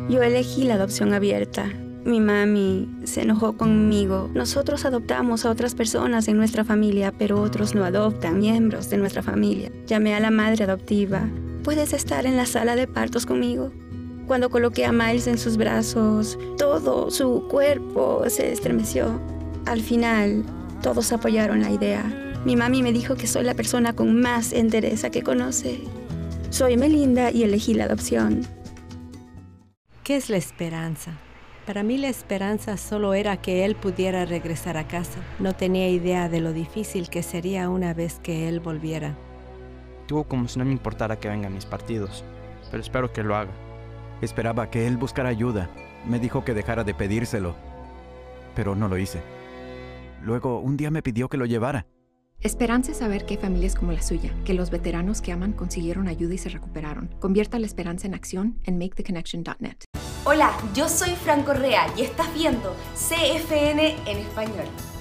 Yo elegí la adopción abierta. Mi mami se enojó conmigo. Nosotros adoptamos a otras personas en nuestra familia, pero otros no adoptan miembros de nuestra familia. Llamé a la madre adoptiva. ¿Puedes estar en la sala de partos conmigo? Cuando coloqué a Miles en sus brazos, todo su cuerpo se estremeció. Al final, todos apoyaron la idea. Mi mami me dijo que soy la persona con más entereza que conoce. Soy Melinda y elegí la adopción. ¿Qué es la esperanza? Para mí la esperanza solo era que él pudiera regresar a casa. No tenía idea de lo difícil que sería una vez que él volviera. Tuvo como si no me importara que venga a mis partidos, pero espero que lo haga. Esperaba que él buscara ayuda. Me dijo que dejara de pedírselo, pero no lo hice. Luego, un día me pidió que lo llevara. Esperanza es saber que hay familias como la suya, que los veteranos que aman consiguieron ayuda y se recuperaron. Convierta la esperanza en acción en maketheconnection.net. Hola, yo soy Fran Correa y estás viendo CFN en español.